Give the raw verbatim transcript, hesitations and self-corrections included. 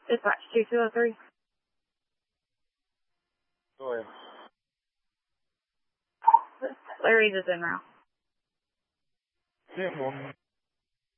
Dispatch two two oh three. Go ahead. Larry's is in route. ten one.